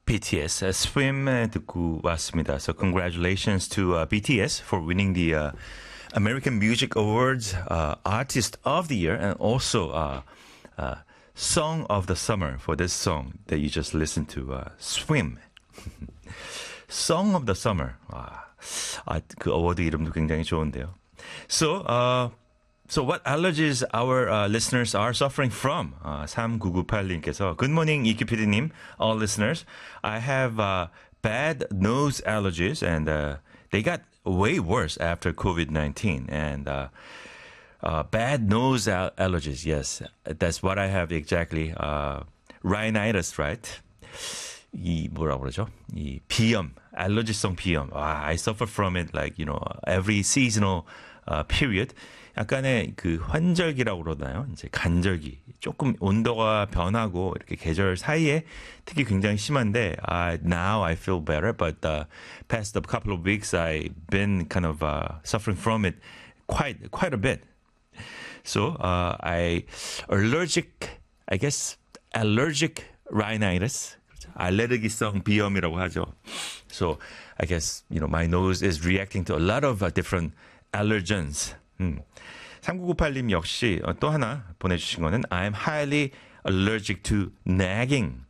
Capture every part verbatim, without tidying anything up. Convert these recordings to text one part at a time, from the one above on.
비티에스 uh, Swim uh, 듣고 왔습니다. So congratulations to uh, 비티에스 for winning the uh, American Music Awards uh, Artist of the Year and also uh, uh, Song of the Summer for this song that you just listened to, uh, Swim. Song of the Summer. 아, 아, 그 어워드 이름도 굉장히 좋은데요. So, uh, so what allergies our uh, listeners are suffering from? Uh, 삼구구팔님께서 Good morning, 이큐피디님, all listeners. I have uh, bad nose allergies and uh, they got way worse after covid nineteen. And uh, uh, bad nose al- allergies, yes, that's what I have exactly. Uh, rhinitis, right? 이 뭐라고 그러죠? 이 비염, 알러지성 비염. 와, I suffer from it like, you know, every seasonal uh, period. 약간의 그 환절기라고 그러나요? 이제 간절기. 조금 온도가 변하고 이렇게 계절 사이에 특히 굉장히 심한데 uh, now I feel better, but uh, past a couple of weeks I've been kind of uh, suffering from it quite quite a bit. So uh, I allergic, I guess allergic rhinitis. 알레르기성 비염이라고 하죠. So I guess you know my nose is reacting to a lot of uh, different allergens. 음. 삼구구팔님 역시 또 하나 보내주신 거는 I'm highly allergic to nagging.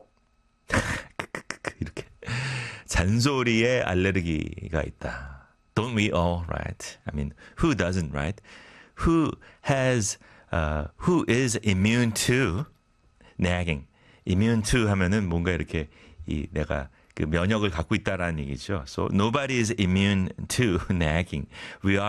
이렇게 잔소리에 알레르기가 있다. Don't we all, right? I mean, who doesn't, right? Who has, uh, who is immune to nagging? immune to 하면은 뭔가 이렇게 이 내가 그 면역을 갖고 있다라는 얘기죠. So nobody is immune to nagging. We are